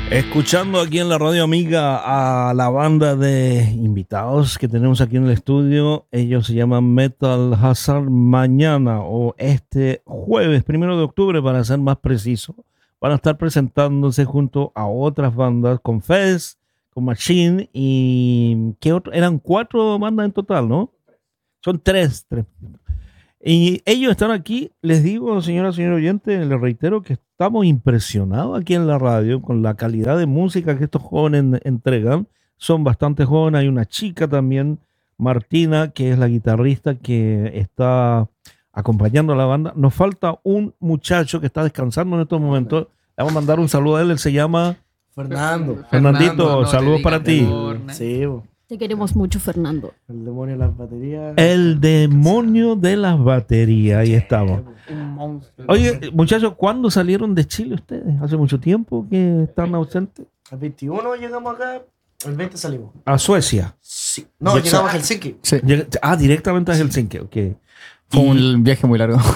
Escuchando aquí en la radio amiga a la banda de invitados que tenemos aquí en el estudio. Ellos se llaman Metal Hazard. Mañana o este jueves, 1 de octubre, para ser más preciso, van a estar presentándose junto a otras bandas, con Fez, con Machine y ¿qué otro? Eran 4 bandas en total, ¿no? Son tres. Y ellos están aquí, les digo, señora oyente, les reitero que estamos impresionados aquí en la radio con la calidad de música que estos jóvenes entregan. Son bastante jóvenes, hay una chica también, Martina, que es la guitarrista que está acompañando a la banda. Nos falta un muchacho que está descansando en estos momentos. Le vamos a mandar un saludo a él se llama Fernando. Fernandito, no, saludos para ti. Sí, Te queremos mucho, Fernando. el demonio de las baterías. El demonio de las baterías, ahí estamos. Un monstruo. Oye, muchachos, ¿cuándo salieron de Chile ustedes? ¿Hace mucho tiempo que están ausentes? El 21 llegamos acá, el 20 salimos. A Suecia. Sí. No, Ya- llegamos a Helsinki. Sí, Directamente a Helsinki, ok. fue Y- un viaje muy largo.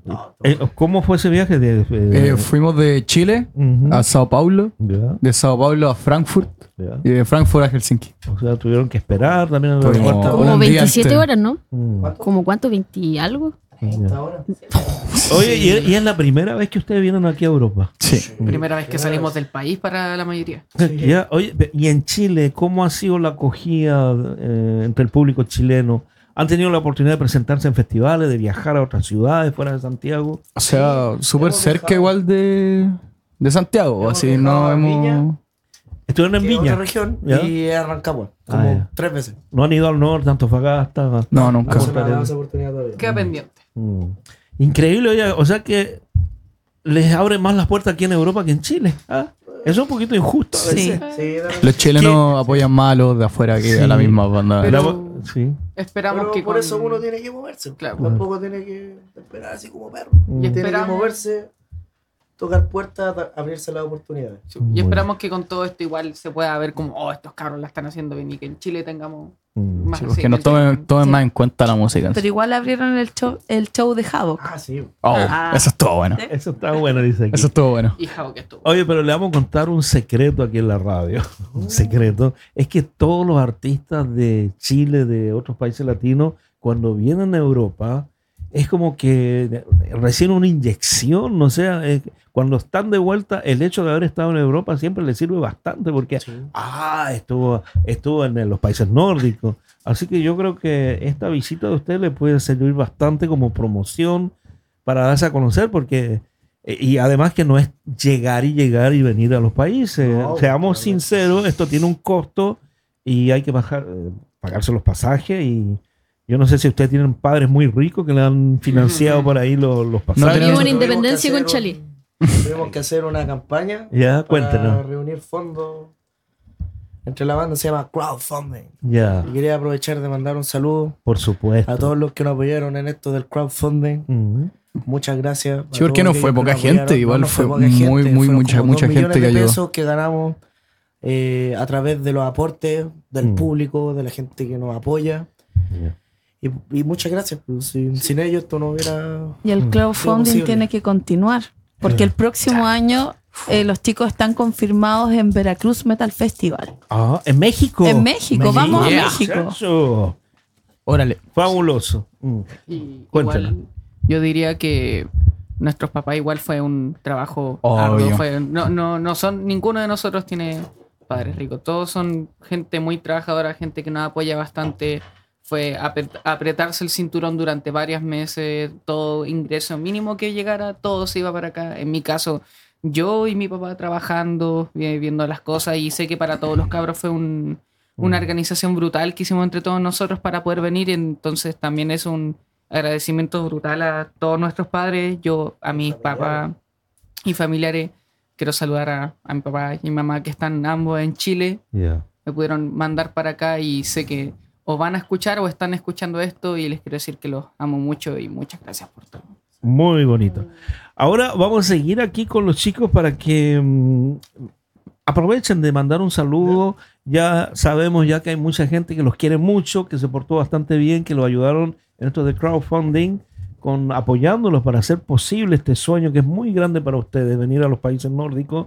¿Cómo fue ese viaje? Fuimos de Chile Ujú. a Sao Paulo, Ya, de Sao Paulo a Frankfurt ya. y de Frankfurt a Helsinki. O sea, tuvieron que esperar también en el Como- aeropuerto. Como un día 27 antes. horas, ¿no? Mm. ¿Como cuánto? ¿20 y algo? Ya. Ahora. Oye, y es la primera vez que ustedes vienen aquí a Europa. Sí. Primera vez que salimos del país para la mayoría. Ya, oye, y en Chile, ¿cómo ha sido la acogida entre el público chileno? ¿Han tenido la oportunidad de presentarse en festivales, de viajar a otras ciudades fuera de Santiago? O sea, súper hemos cerca viajado. igual de Santiago. Hemos Así viajado no a hemos. Viña. Estuvieron en Que es Viña. otra región ¿Ya? y a Rancagua. Ah, Como ya. 3 veces. No han ido al norte, Antofagasta. No, No nunca. se me ha dado esa oportunidad todavía. Queda pendiente. Mm. Increíble, oye, o sea que les abren más las puertas aquí en Europa que en Chile. ¿Ah? Eso es un poquito injusto a veces. Sí. Sí, de Los chilenos apoyan más a los de afuera que Sí. a la misma banda. Pero- Sí. Esperamos Pero que por con- eso uno tiene que moverse. Claro. Tampoco tiene que esperar así como perro. Mm. Y Tiene que esperamos, moverse, tocar puertas, abrirse las oportunidades. sí, y esperamos que con todo esto igual se pueda ver como, oh, estos cabros la están haciendo bien y que en Chile tengamos Mm. más Sí, porque gente. nos tomen Sí. más en cuenta la música. Pero igual abrieron el show de Havoc. Ah, sí. Oh, Ah. eso estuvo bueno. Eso está bueno, dice aquí. Eso estuvo bueno. Hija, que estuvo. Oye, pero le vamos a contar un secreto aquí en la radio. Un secreto. Es que todos los artistas de Chile, de otros países latinos, cuando vienen a Europa, es como que reciben una inyección, no sé, cuando están de vuelta, el hecho de haber estado en Europa siempre les sirve bastante porque, estuvo en los países nórdicos. Así que yo creo que esta visita de usted le puede servir bastante como promoción para darse a conocer porque... Y además que no es llegar y venir a los países. No, Seamos claro. sinceros, esto tiene un costo y hay que pagarse los pasajes. Y yo no sé si ustedes tienen padres muy ricos que le han financiado por ahí los pasajes. tenemos- Vivimos en Tuvimos Independencia que con hacer Chali. Tuvimos que hacer una campaña Ya, para cuéntenos. reunir fondos entre la banda, se llama crowdfunding. Ya, Y quería aprovechar de mandar un saludo por supuesto. a todos los que nos apoyaron en esto del crowdfunding. Ujú. Muchas gracias. Sí, porque no fue poca gente, igual fue poca muy, gente, muy, fueron mucha- como mucha 2 gente millones de que ayudó. pesos que ganamos a través de los aportes del Mm. público, de la gente que nos apoya. Ya. Y muchas gracias. Pues, sin ellos esto no hubiera... Y el crowdfunding posible. tiene que continuar. Porque el próximo año los chicos están confirmados en Veracruz Metal Festival. Ah, en México. En México, vamos a Yeah. México. Muchacho. Órale. Fabuloso. Mm. Y Cuéntala. igual, yo diría que nuestros papás igual fue un trabajo Obvio. arduo. No son, ninguno de nosotros tiene padres ricos. Todos son gente muy trabajadora, gente que nos apoya bastante. Fue apretarse el cinturón durante varios meses, todo ingreso mínimo que llegara, todo se iba para acá. En mi caso, yo y mi papá trabajando, viendo las cosas, y sé que para todos los cabros fue una organización brutal que hicimos entre todos nosotros para poder venir. Entonces también es un agradecimiento brutal a todos nuestros padres, yo a mis papás y familiares. Quiero saludar a mi papá y mi mamá que están ambos en Chile. Ya. Me pudieron mandar para acá y sé que o van a escuchar o están escuchando esto y les quiero decir que los amo mucho y muchas gracias por todo. Muy bonito. Ahora vamos a seguir aquí con los chicos para que aprovechen de mandar un saludo. Ya sabemos ya que hay mucha gente que los quiere mucho, que se portó bastante bien, que los ayudaron en esto de crowdfunding, apoyándolos para hacer posible este sueño que es muy grande para ustedes, venir a los países nórdicos.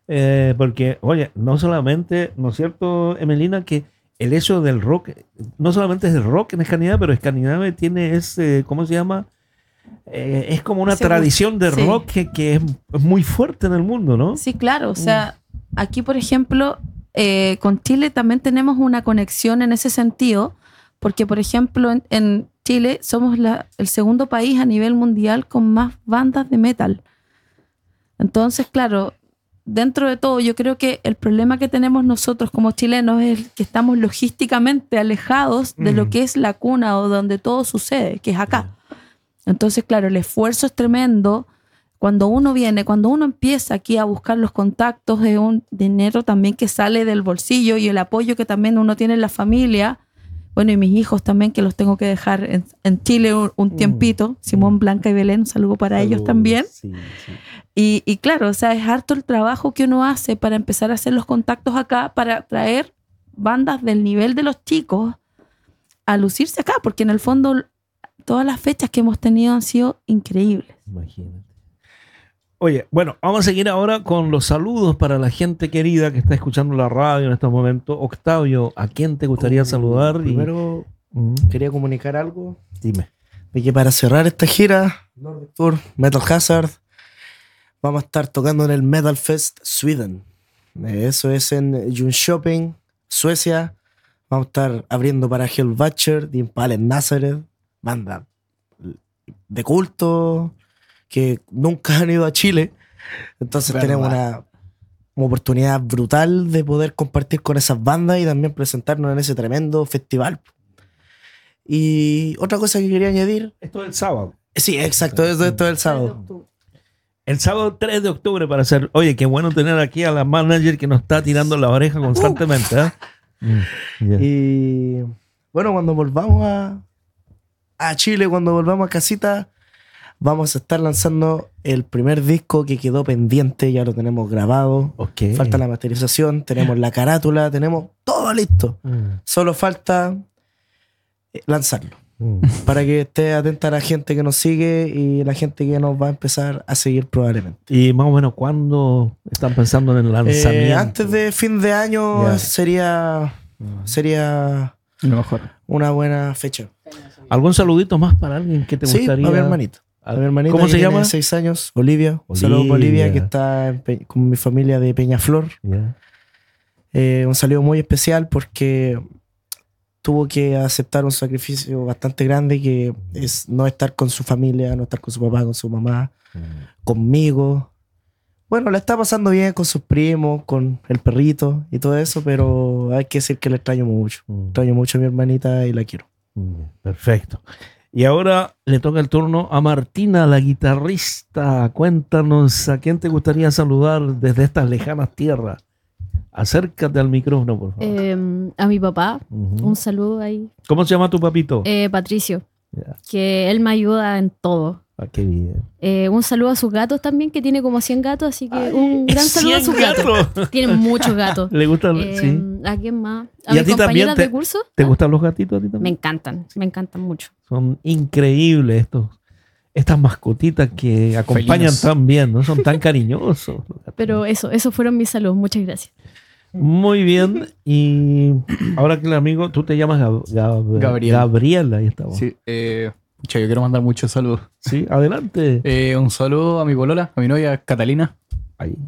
Porque, oye, no solamente, ¿no es cierto, Emelina, que el hecho del rock, no solamente es el rock en Escandinavia, pero Escandinavia tiene ese, ¿cómo se llama? Es como una Ese tradición de sí. rock que es muy fuerte en el mundo, ¿no? Sí, claro. O sea, aquí, por ejemplo, con Chile también tenemos una conexión en ese sentido, porque, por ejemplo, en Chile somos el segundo país a nivel mundial con más bandas de metal. Entonces, claro, dentro de todo, yo creo que el problema que tenemos nosotros como chilenos es que estamos logísticamente alejados de lo que es la cuna o donde todo sucede, que es acá. Entonces, claro, el esfuerzo es tremendo. Cuando uno empieza aquí a buscar los contactos, de un dinero también que sale del bolsillo y el apoyo que también uno tiene en la familia. Bueno, y mis hijos también, que los tengo que dejar en Chile un tiempito. Simón, Blanca y Belén, un saludo para ellos también. Sí, sí. Y claro, o sea, es harto el trabajo que uno hace para empezar a hacer los contactos acá, para traer bandas del nivel de los chicos a lucirse acá, porque en el fondo todas las fechas que hemos tenido han sido increíbles. Imagínate. Oye, bueno, vamos a seguir ahora con los saludos para la gente querida que está escuchando la radio en estos momentos. Octavio, ¿a quién te gustaría saludar? Primero, Mm, quería comunicar algo. dime. De que para cerrar esta gira, Nordic Tour, Metal Hazard, vamos a estar tocando en el Metal Fest Sweden. Eso es en Jönköping, Suecia. Vamos a estar abriendo para Hellbutcher, The Impaled Nazareth, banda de culto que nunca han ido a Chile. Entonces Verdad. tenemos una oportunidad brutal de poder compartir con esas bandas y también presentarnos en ese tremendo festival. Y otra cosa que quería añadir. Esto es el sábado. Sí, exacto, esto es el sábado. El sábado 3 de octubre para hacer. Oye, qué bueno tener aquí a la manager que nos está tirando la oreja constantemente. ¿Eh? Ya. Y bueno, cuando volvamos a Chile, cuando volvamos a casita, vamos a estar lanzando el primer disco que quedó pendiente, ya lo tenemos grabado. Ok. Falta la masterización, tenemos la carátula, tenemos todo listo. Mm, Solo falta lanzarlo. mm. Para que esté atenta a la gente que nos sigue y la gente que nos va a empezar a seguir probablemente. Y más o menos, ¿cuándo están pensando en el lanzamiento? Antes de fin de año Ya. sería Lo mejor. una buena fecha. ¿Algún saludito más para alguien que te Sí, gustaría? a mi hermanita. A mi hermanita ¿Cómo que se tiene llama? 6 años, Olivia. Un saludo para Olivia. Olivia, que está con mi familia de Peñaflor. Ya. Un saludo muy especial porque tuvo que aceptar un sacrificio bastante grande, que es no estar con su familia, no estar con su papá, con su mamá, conmigo. Bueno, la está pasando bien con sus primos, con el perrito y todo eso, pero hay que decir que le extraño mucho. Extraño mucho a mi hermanita y la quiero. Perfecto. Y ahora le toca el turno a Martina, la guitarrista. Cuéntanos, ¿a quién te gustaría saludar desde estas lejanas tierras? Acércate al micrófono, por favor. A mi papá, Ujú. un saludo ahí. ¿Cómo se llama tu papito? Patricio, Ya. que él me ayuda en todo. Ah, qué bien. Un saludo a sus gatos también, que tiene como 100 gatos, así que un gran saludo a 100 sus gatos. gatos. Tiene muchos gatos. ¿Le gustan? Eh, Sí. ¿A quién más? ¿Y A a mis ti también compañeras te- de curso. ¿Te gustan los gatitos a ti Me también? encantan mucho. Son increíbles estas mascotitas que acompañan Felinos. tan bien, ¿no? Son tan cariñosos. los gatos. Pero esos fueron mis saludos. Muchas gracias. Muy bien. Y ahora que el amigo, tú te llamas Gabriel. Gabriela, ahí estamos. Sí, pucha, yo quiero mandar muchos saludos. Sí, adelante. Un saludo a mi polola, a mi novia Catalina, Ahí.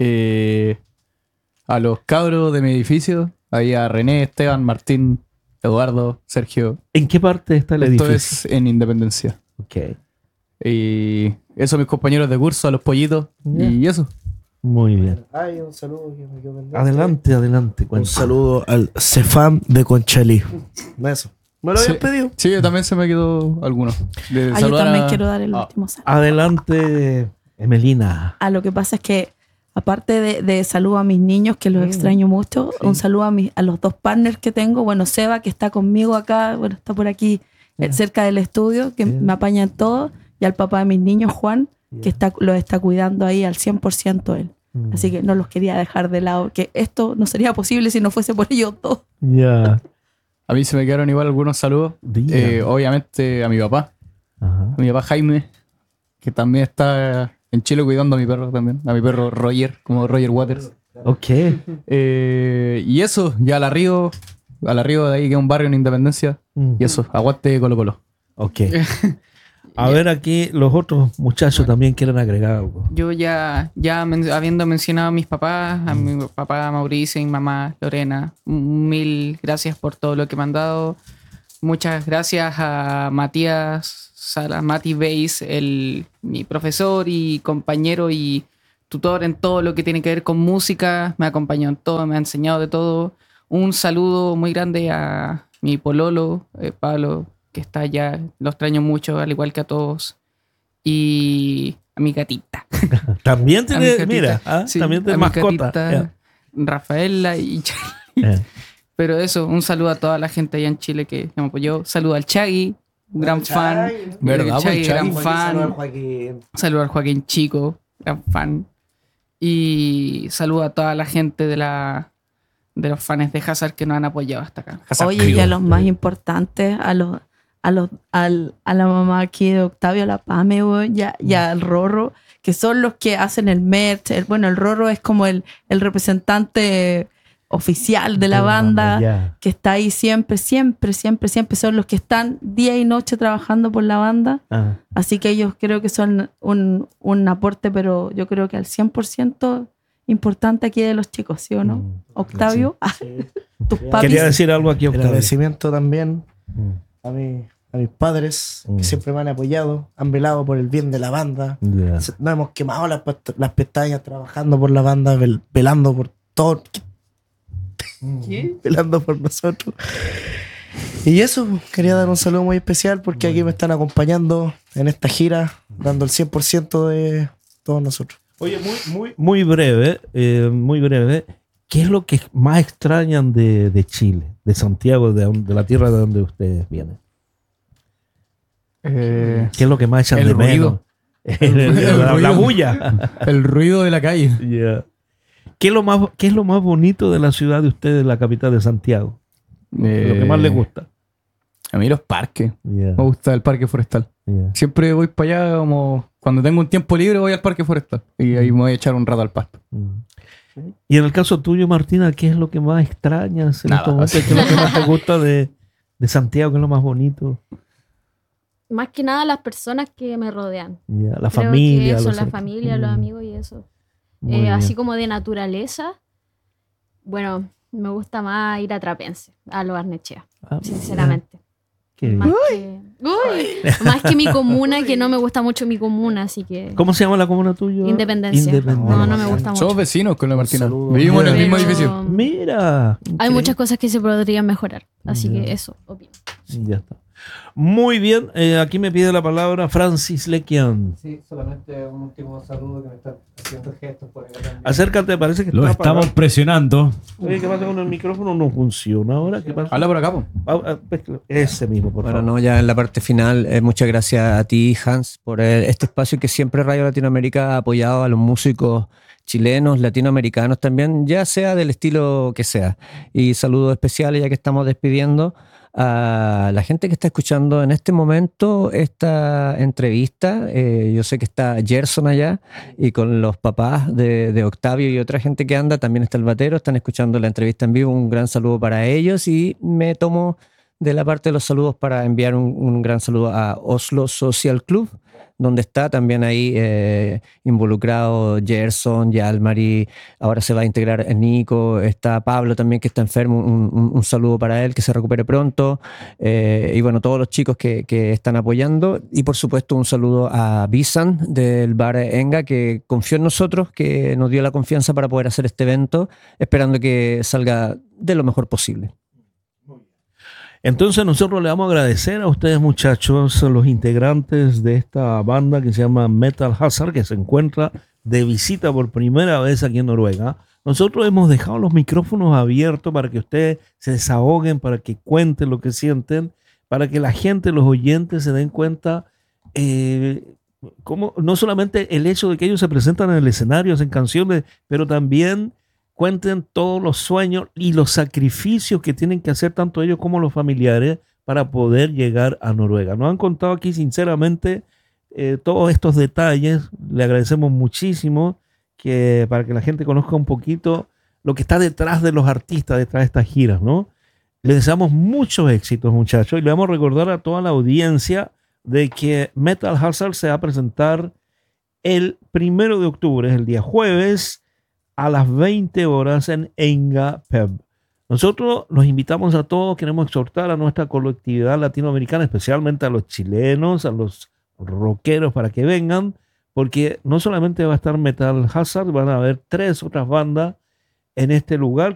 a los cabros de mi edificio, ahí a René, Esteban, Martín, Eduardo, Sergio. ¿En qué parte está el Esto edificio? es en Independencia. Ok. Y eso, mis compañeros de curso, a los pollitos. Ya. Y eso. Muy bien. Ay, un saludo que me quedó pendiente. Adelante. Un cuéntame. saludo al Cefam de Conchalí. Eso. ¿Me lo habían Sí. pedido? Sí, yo también se me quedó alguno. De Yo saludar también a- quiero dar el Ah. último saludo. Adelante, Emelina. Lo que pasa es que, aparte de saludo a mis niños, que los extraño mucho, un saludo a los dos partners que tengo. Bueno, Seba, que está conmigo acá, bueno, está por aquí cerca del estudio, que Bien. me apaña en todo. Y al papá de mis niños, Juan, que los está cuidando ahí al 100% él. Así que no los quería dejar de lado, que esto no sería posible si no fuese por ellos dos. Ya. A mí se me quedaron igual algunos saludos. Dígame. Obviamente a mi papá Ajá. Jaime, que también está en Chile cuidando a mi perro también. A mi perro Roger, como Roger Waters. Ok. Y eso, ya a la Río de ahí, que es un barrio en Independencia. Y eso, aguante Colo Colo. Ok. A ver, aquí los otros muchachos también quieren agregar algo. Yo habiendo mencionado a mis papás, a mi papá Mauricio y mi mamá Lorena, mil gracias por todo lo que me han dado. Muchas gracias a Matías Sala, Mati Beis, mi profesor y compañero y tutor en todo lo que tiene que ver con música. Me acompañó en todo, me ha enseñado de todo. Un saludo muy grande a mi pololo, Pablo, que está allá. Lo extraño mucho, al igual que a todos. Y a mi gatita. También A mi tiene, gatita, mira, sí, también tiene a mi mascota. gatita, Rafaela y Yeah. Pero eso, un saludo a toda la gente allá en Chile que me apoyó. Saludo al Chagui, un gran fan. ¿Verdad, El Chagui, pues, gran Chagui? fan. Joaquín. Saludo al Joaquín Chico, gran fan. Y saludo a toda la gente de los fans de Hazard que nos han apoyado hasta acá. Oye, y a los más importantes, a la mamá aquí de Octavio, la Pame, güey, y al Rorro, que son los que hacen el merch. El Rorro es como el representante oficial de la banda, Ya. que está ahí siempre, siempre, siempre, siempre. Son los que están día y noche trabajando por la banda. Ah, Así que ellos creo que son un aporte, pero yo creo que al 100% importante aquí de los chicos, ¿sí o no? Octavio, tus papis. Quería decir algo aquí, El Octavio. agradecimiento también Mm. a mis padres, Mm. que siempre me han apoyado, han velado por el bien de la banda. Ya. Nos hemos quemado las pestañas trabajando por la banda, velando por todo. Velando por nosotros. Y eso, quería dar un saludo muy especial porque aquí me están acompañando en esta gira, dando el 100% de todos nosotros. Oye, muy breve, muy breve. ¿Qué es lo que más extrañan de Chile, de Santiago, de la tierra de donde ustedes vienen? ¿Qué es lo que más echan el de ruido. menos? La ruido. bulla. El ruido de la calle. Yeah. ¿Qué es lo más bonito de la ciudad de ustedes, la capital de Santiago? Lo que más les gusta. A mí los parques. Yeah, Me gusta el parque forestal. yeah. Siempre voy para allá como... Cuando tengo un tiempo libre voy al parque forestal. Y ahí me voy a echar un rato al pasto. Y en el caso tuyo, Martina, ¿qué es lo que más extrañas en Nada. estos momentos? ¿Qué es lo que más te gusta de Santiago? ¿Qué es lo más bonito? Más que nada las personas que me rodean. Yeah, la Creo familia. que eso, los la cercanos. familia, los amigos y eso. Muy bien. Así como de naturaleza, bueno, me gusta más ir a Trapense, a Lo Barnechea, Ah, sinceramente. qué bien. Más que mi comuna, que no me gusta mucho mi comuna, así que... ¿Cómo se llama la comuna tuya? Independencia. No, no me gusta mucho. Somos vecinos con la Martina. saludo. Vivimos en el mismo Pero edificio. Mira. Hay increíble. muchas cosas que se podrían mejorar, así Ya. que eso, opino. Ya está. Muy bien. Aquí me pide la palabra Francis Lequian. Sí, solamente un último saludo que me están haciendo gestos por acá también. Acércate, parece que Lo está estamos apagado. presionando. Oye, ¿qué pasa con el micrófono? No funciona ahora. ¿Qué pasa? Habla por acá, po. Ese mismo, por Bueno, favor. no, ya en la parte final, muchas gracias a ti, Hans, por este espacio que siempre Radio Latinoamérica ha apoyado a los músicos chilenos, latinoamericanos también, ya sea del estilo que sea. Y saludos especiales, ya que estamos despidiendo, a la gente que está escuchando en este momento esta entrevista. Yo sé que está Gerson allá y con los papás de Octavio y otra gente que anda, también está el batero, están escuchando la entrevista en vivo. Un gran saludo para ellos y me tomo de la parte de los saludos para enviar un gran saludo a Oslo Social Club, donde está también ahí involucrado Gerson, Yalmari, ahora se va a integrar Nico, está Pablo también que está enfermo, un saludo para él, que se recupere pronto, y bueno, todos los chicos que están apoyando, y por supuesto un saludo a Bisan del bar Enga, que confió en nosotros, que nos dio la confianza para poder hacer este evento, esperando que salga de lo mejor posible. Entonces nosotros le vamos a agradecer a ustedes, muchachos, los integrantes de esta banda que se llama Metal Hazard, que se encuentra de visita por primera vez aquí en Noruega. Nosotros hemos dejado los micrófonos abiertos para que ustedes se desahoguen, para que cuenten lo que sienten, para que la gente, los oyentes, se den cuenta cómo no solamente el hecho de que ellos se presentan en el escenario, hacen canciones, pero también cuenten todos los sueños y los sacrificios que tienen que hacer tanto ellos como los familiares para poder llegar a Noruega. Nos han contado aquí sinceramente todos estos detalles. Le agradecemos muchísimo para que la gente conozca un poquito lo que está detrás de los artistas, detrás de estas giras, ¿no? Les deseamos muchos éxitos, muchachos, y le vamos a recordar a toda la audiencia de que Metal Hazard se va a presentar el 1 de octubre, el día jueves, a las 20 horas en Enga Pub. Nosotros los invitamos a todos, queremos exhortar a nuestra colectividad latinoamericana, especialmente a los chilenos, a los rockeros, para que vengan, porque no solamente va a estar Metal Hazard, van a haber 3 otras bandas en este lugar